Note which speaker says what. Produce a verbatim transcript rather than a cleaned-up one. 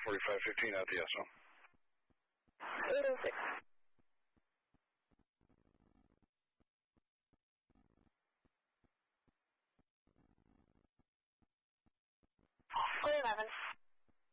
Speaker 1: forty-five fifteen out the S O.
Speaker 2: eight oh six. four eleven.